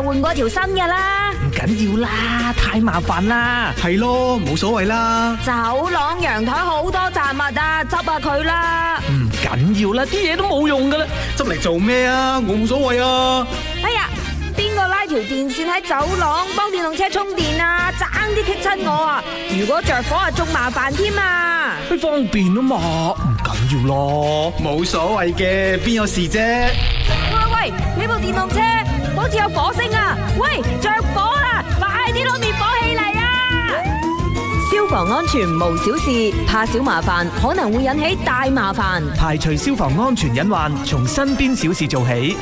換過條新嘅啦。 唔緊要啦，太麻煩啦。 係咯，冇所謂啦。 走廊陽台好多雜物啊，執下佢啦。 唔緊要啦，啲嘢都冇用噶啦。 執嚟做咩啊？我冇所謂啊。 哎呀，邊個拉條電線喺走廊幫電動車充電啊？爭啲棘親我啊！如果着火啊，仲麻煩添啊！ 佢方便啊嘛，唔緊要咯。 冇所謂嘅，邊有事啫？ 喂，你部電動車好似有火星啊！喂，着火啦！快啲攞滅火器嚟啊！消防安全無小事，怕小麻煩可能會引起大麻煩。 排除消防安全隱患，從身邊小事做起。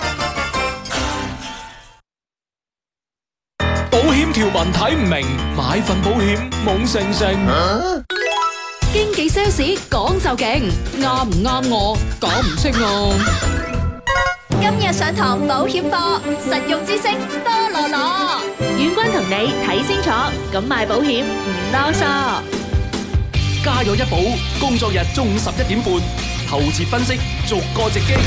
保險條文睇唔明，買份保險懵成成。 經紀 sales 講就勁，啱唔啱我講唔清我。 今日上堂保險課，實用知識多羅羅。 遠軍同你睇清楚，咁買保險唔囉嗦。 家有一寶，工作日中午11點半，透徹分析，逐個直擊。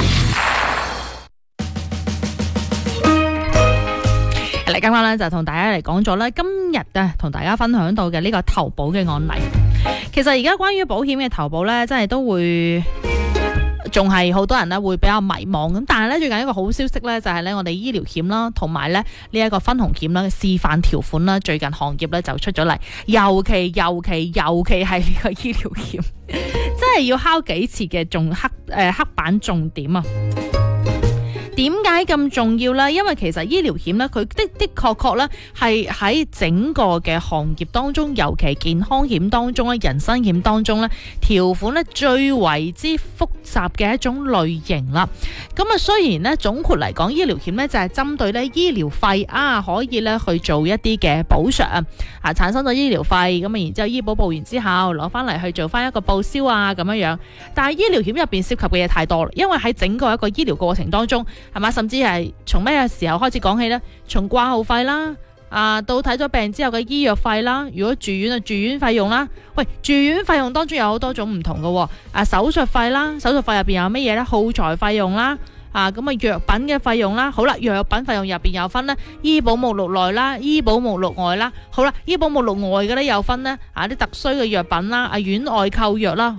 嚟今晚咧就同大家嚟講咗咧，今日啊同大家分享到嘅呢個投保嘅案例。其實而家關於保險嘅投保咧，真係都會仲係好多人咧會比較迷茫咁。但係咧最近一個好消息咧就係咧我哋醫療險啦，同埋咧呢一個分紅險啦嘅示範條款啦，最近行業咧就出咗嚟。尤其係呢個醫療險，真係要敲幾次嘅黑板重點啊！點解咁重要呢？因為其實醫療險呢，佢的確呢係喺整個嘅行業當中，尤其健康險當中咧、人身險當中呢，條款呢最為之複雜嘅一種類型啦。咁啊，雖然呢總括嚟講，醫療險呢就係針對呢醫療費可以呢去做一啲嘅補償啊，產生咗醫療費咁啊，然之後醫保報完之後攞翻嚟去做翻一個報銷啊咁樣。但係醫療險入邊涉及嘅嘢太多啦，因為喺整個一個醫療過程當中。係嘛？甚至係從咩時候開始講起呢？從掛號費啦，到睇咗病之後嘅醫藥費啦，如果住院啊住院費用啦，喂，住院費用當中有好多種唔同嘅，手術費啦，手術費入邊有乜嘢呢？耗材費用啦，咁啊藥品嘅費用啦，好啦，藥品費用入邊有分呢，醫保目錄內啦，醫保目錄外啦，好啦，醫保目錄外嘅呢有分呢，啲特需嘅藥品啦，院外購藥啦，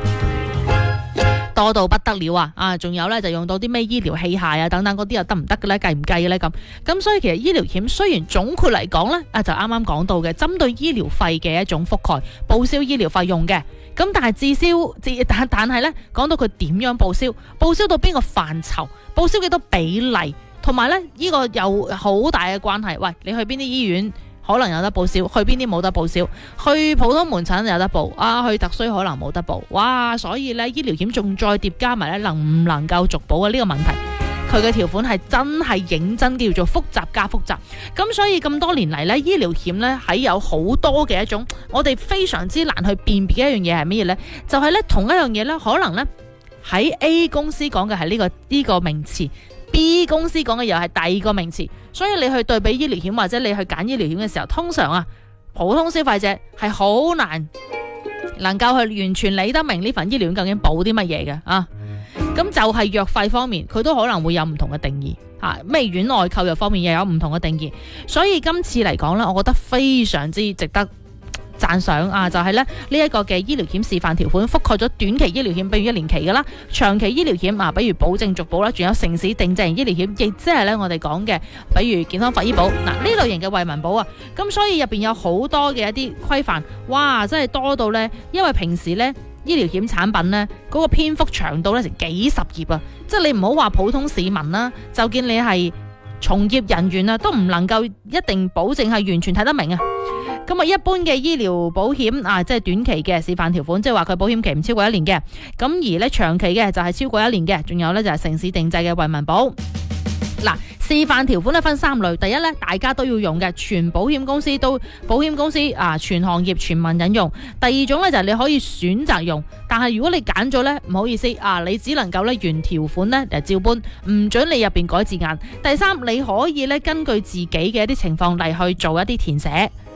多到不得了仲有咧就用到啲咩醫療器械啊等等嗰啲又得唔得嘅咧？計唔計嘅咧？咁所以其實醫療險雖然總括嚟講咧就啱啱講到嘅，針對醫療費嘅一種覆蓋，報銷醫療費用嘅。咁但係但係咧講到佢點樣報銷到邊個範疇，報銷幾多比例，同埋咧呢個有好大嘅關係。喂，你去邊啲醫院？可能有得報銷，去邊啲冇得報銷，去普通門診有得報，去特需可能冇得報。哇！所以咧醫療險仲再疊加埋咧能唔能夠續保嘅呢個問題，佢嘅條款係真係認真叫做複雜加複雜。咁所以咁多年嚟咧，醫療險咧喺有好多嘅一種，我哋非常之難去辨別嘅一樣嘢係乜嘢咧？就係咧同一樣嘢咧，可能咧喺 A 公司講嘅係呢個名詞。B 公司講嘅又係第二個名詞，所以你去對比醫療險或者你去揀醫療險嘅時候，通常普通消費者係好難能夠去完全理得明呢份醫療險究竟保啲乜嘢嘅咁就係藥費方面，佢都可能會有唔同嘅定義咩院外購藥方面又有唔同嘅定義，所以今次嚟講呢，我覺得非常之值得讚賞就係咧呢一個嘅醫療險示範條款，覆蓋咗短期醫療險，比如1年期嘅啦，長期醫療險比如保證續保啦，仲有城市定制型醫療險，亦即係咧我哋講嘅，比如健康法醫保呢類型嘅惠民保咁所以入邊有好多嘅一啲規範，哇，真係多到呢，因為平時呢醫療險產品呢嗰個篇幅長到呢成幾十頁即係你唔好話普通市民啦，就見你係從業人員都唔能夠一定保證係完全睇得明咁一般嘅醫療保險即係短期嘅示範條款，即係話佢保險期唔超過1年嘅，咁而咧長期嘅就係超過1年嘅，仲有咧就係城市定制嘅惠民保。示範條款咧分3類，第一咧大家都要用嘅，全保險公司全行業全民引用。第二種咧就係你可以選擇用，但係如果你揀咗咧，唔好意思你只能夠咧原條款咧照搬，唔准你入邊改字眼。第三，你可以咧根據自己嘅一啲情況嚟去做一啲填寫。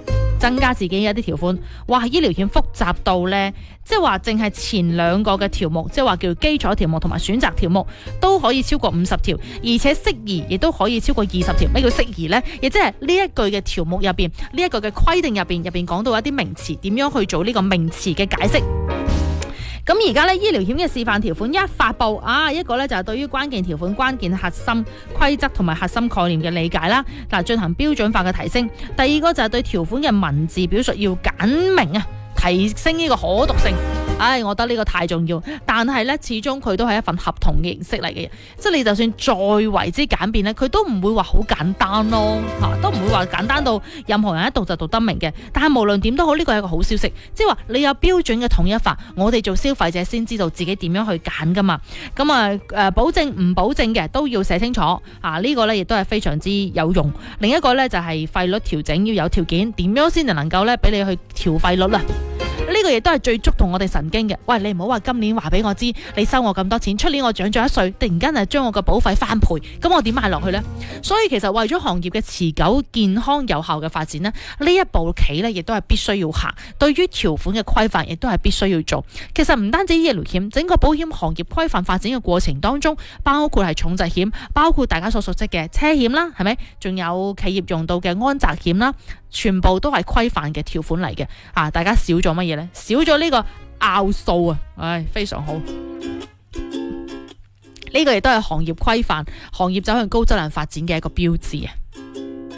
增加自己嘅一啲條款。哇，醫療險複雜到呢，即係話淨係前兩個嘅條目，即係話叫基礎條目同埋選擇條目都可以超過50條，而且適宜亦都可以超過20條。咩叫適宜呢？亦即係呢一句嘅條目入邊，呢一個嘅規定入邊講到一啲名詞，點樣去做呢個名詞嘅解釋。咁而家咧，醫療險嘅示範條款一發布一個咧就係對於關鍵條款、關鍵核心規則同埋核心概念嘅理解啦，進行標準化嘅提升。第二個就係對條款嘅文字表述要簡明提升呢個可讀性。我覺得呢個太重要，但係呢，始終佢都係一份合同嘅形式嚟嘅，即係你就算再為之簡便呢，佢都唔會話好簡單咯，都唔會話簡單到任何人一讀就讀得明嘅。但係無論點都好，呢個係一個好消息，即係話你有標準嘅統一法，我哋做消費者先知道自己點樣去揀噶嘛。咁保證唔保證嘅都要寫清楚呢個呢亦都係非常之有用。另一個呢，就係費率調整要有條件，點樣先至能夠呢俾你去調費率啦？呢個亦都係最觸動我哋神經嘅。喂，你唔好話今年話俾我知你收我咁多錢，出年我長咗1歲，突然間將我嘅保費翻倍，咁我點買落去呢？所以其實為咗行業嘅持久、健康、有效嘅發展呢，呢一步棋呢亦都係必須要行。對於條款嘅規範亦都係必須要做。其實唔單止醫療險，整個保險行業規範發展嘅過程當中，包括係重疾險，包括大家所熟悉嘅車險啦，係咪？仲有企業用到嘅安澤險啦，全部都係規範嘅條款嚟嘅。大家少咗乜嘢呢？少咗呢個拗數啊！非常好。呢個亦都係行業規範、行業走向高質量發展嘅一個標誌啊！